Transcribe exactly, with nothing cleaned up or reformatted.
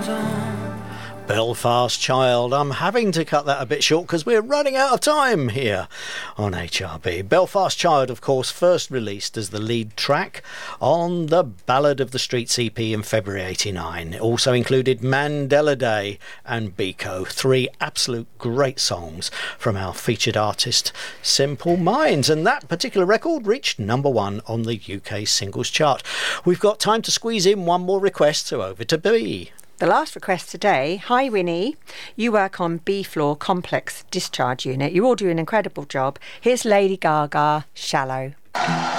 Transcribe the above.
Belfast Child. I'm having to cut that a bit short because we're running out of time here on H R B. Belfast Child, of course, first released as the lead track on the Ballad of the Streets E P in February eighty-nine. It also included Mandela Day and Biko, three absolute great songs from our featured artist Simple Minds, and that particular record reached number one on the U K singles chart. We've got time to squeeze in one more request, so over to B. The last request today. Hi Winnie, you work on B-Floor Complex Discharge Unit. You all do an incredible job. Here's Lady Gaga, Shallow.